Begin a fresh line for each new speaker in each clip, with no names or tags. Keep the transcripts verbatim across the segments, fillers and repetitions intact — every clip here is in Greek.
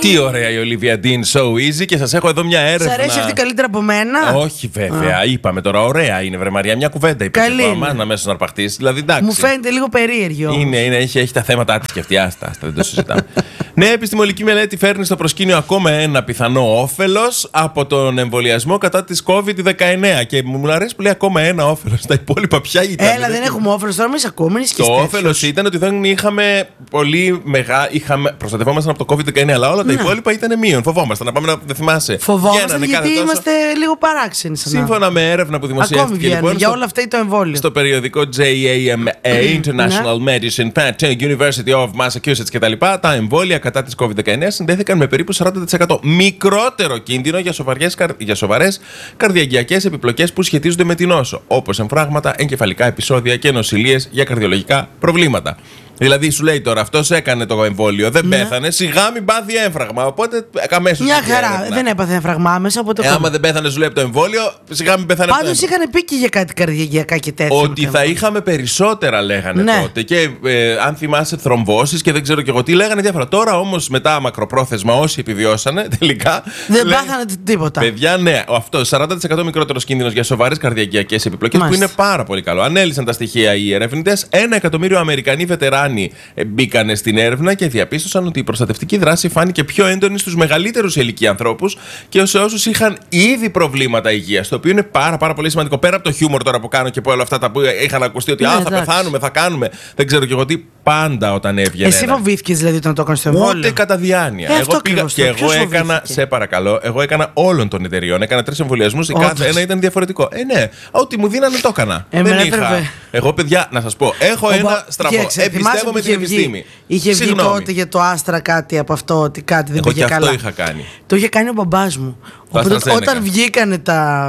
Τι ωραία η Olivia Dean, so easy. Και σας έχω εδώ μια έρευνα.
Σ' αρέσει αυτή καλύτερα από μένα?
Όχι, βέβαια. Α. Είπαμε τώρα, ωραία είναι, βρε Μαρία. Μια κουβέντα είπε.
Καλή.
Αμάν αμέσως να αρπαχτείς. Δηλαδή, εντάξει.
Μου φαίνεται λίγο περίεργο.
Είναι, είναι, έχει, έχει τα θέματα της και αυτή. Άστα, άστα, δεν το συζητάμε. Νέα επιστημονική μελέτη φέρνει στο προσκήνιο ακόμα ένα πιθανό όφελος από τον εμβολιασμό κατά της κόβιντ δεκαεννέα. Και μου αρέσει που λέει ακόμα ένα όφελος. Τα υπόλοιπα πια ήταν.
Έλα, δεν έχουμε όφελος τώρα, εμείς ακόμα είναι
Το όφελος ήταν ότι δεν είχαμε πολύ μεγάλη. Προστατευόμασταν από το κόβιντ δεκαεννέα, αλλά όλα τα
Ναι.
υπόλοιπα ήταν μείον. Φοβόμασταν να πάμε να. Δεν θυμάσαι.
Φοβόμαστε γιατί είμαστε λίγο παράξενοι.
Σύμφωνα με έρευνα που δημοσιεύτηκε.
Ακόμη βγαίνουν.
Λοιπόν,
για
στο,
όλα αυτά το εμβόλιο.
Στο περιοδικό τζέι έι εμ έι, International Medicine, University of Massachusetts κτλ. Τα εμβόλια κατά της κόβιντ δεκαεννέα συνδέθηκαν με περίπου σαράντα τοις εκατό μικρότερο κίνδυνο για σοβαρές, για σοβαρές καρδιαγγειακές επιπλοκές που σχετίζονται με την νόσο, όπως εμφράγματα, εγκεφαλικά επεισόδια και νοσηλίες για καρδιολογικά προβλήματα. Δηλαδή σου λέει τώρα αυτός έκανε το εμβόλιο, δεν ναι. πέθανε, σιγά μην πάθει έμφραγμα. Οπότε αμέσως.
Μια χαρά, έρευνα. Δεν έπαθε έμφραγμα άμεσα. Οπότε
ε, άμα δεν πέθανε, σου λέει από το εμβόλιο, σιγά μην πέθανε.
Πάντως είχαν πει και για κάτι καρδιαγγειακά και τέτοια.
Ότι θα είχαμε περισσότερα, λέγανε ναι. τότε. Και ε, αν θυμάσαι, θρομβώσεις και δεν ξέρω και εγώ τι, λέγανε διάφορα. Τώρα όμως μετά μακροπρόθεσμα, όσοι επιβιώσανε τελικά.
Δεν λέ... πάθανε τίποτα.
Παιδιά, ναι, αυτό σαράντα τοις εκατό μικρότερος κίνδυνος για σοβαρές καρδιαγγειακές επιπλοκές, που είναι πάρα πολύ καλό. Ανέλυσαν τα στοιχεία οι ερευνητές. Ένα εκατομμύριο Αμερικανοί βετεράνοι μπήκανε στην έρευνα και διαπίστωσαν ότι η προστατευτική δράση φάνηκε πιο έντονη στους μεγαλύτερους ηλικία ανθρώπους και σε όσους είχαν ήδη προβλήματα υγείας. Το οποίο είναι πάρα, πάρα πολύ σημαντικό. Πέρα από το χιούμορ τώρα που κάνω και από όλα αυτά τα που είχαν ακουστεί ότι ναι, α, θα εντάξει. πεθάνουμε, θα κάνουμε. Δεν ξέρω και εγώ τι, πάντα όταν έβγαινε.
Εσύ φοβήθηκες δηλαδή όταν το έκανες στο εμβόλιο?
Ούτε κατά διάνοια.
Ε,
εγώ πήγα και εγώ έκανα, σε παρακαλώ, εγώ έκανα όλων των εταιριών. Έκανα τρεις εμβολιασμούς, κάθε ένα ήταν διαφορετικό. Ε, ναι, ό,τι μου δίνανε το έκανα. Ε, δεν είχα. Βέβαια. Εγώ, παιδιά, να σας πω, έχω Ο, ένα στραβό. Εμπιστεύομαι την επιστήμη.
Είχε βγει τότε για το Άστρα κάτι από αυτό, ότι κάτι δεν πήγε καλά.
Εγώ και αυτό είχα κάνει.
Το είχε κάνει ο μπαμπάς μου. Οπότε, όταν βγήκανε τα.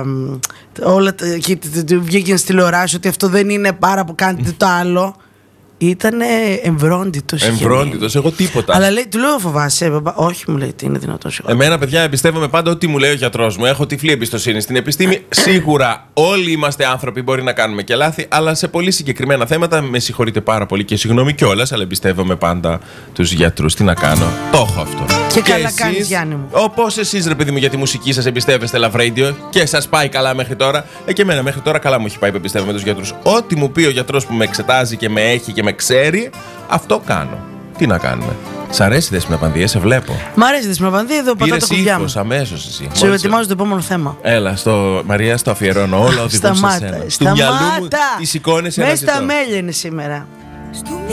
Όλα τα. Βγήκαν στη τηλεοράση ότι αυτό δεν είναι πάρα από κάντε το άλλο. Ήταν εμβρόντιτος.
Εμβρόντιτος, εγώ τίποτα.
Αλλά λέει, του λέω φοβάσαι, μπαμπά. Όχι, μου λέει, τι είναι δυνατό.
Εμένα, παιδιά, εμπιστεύομαι πάντα ό,τι μου λέει ο γιατρός μου. Έχω τυφλή εμπιστοσύνη στην επιστήμη. Σίγουρα όλοι είμαστε άνθρωποι, μπορεί να κάνουμε και λάθη, αλλά σε πολύ συγκεκριμένα θέματα με συγχωρείτε πάρα πολύ και συγγνώμη κιόλας, αλλά εμπιστεύομαι πάντα τους γιατρούς. Τι να κάνω, το έχω αυτό.
Και, και καλά κάνεις, Γιάννη μου.
Όπως εσείς, ρε παιδί μου, για τη μουσική σας εμπιστεύεστε Love Radio και σας πάει καλά μέχρι τώρα. Ε, και εμένα μέχρι τώρα καλά μου έχει πάει που εμπιστεύομαι τους γιατρούς. Ό,τι μου πει ο γιατρός που με εξετάζει και με έχει και με ξέρει, αυτό κάνω. Τι να κάνουμε. Σ' αρέσει η Δέσποινα Πανδία, σε βλέπω.
Μ' αρέσει η Δέσποινα Πανδία, εδώ πατάω τα κουμπιά μου.
αμέσως εσύ.
Σε ετοιμάζω το επόμενο θέμα.
Έλα, στο Μαρία, στο αφιερώνω όλα οδηγούν σε σένα.
Σταμάτα.
Του μυαλού μου τη σηκώνεσαι ένα
μέσα στα μέλια είναι σήμερα.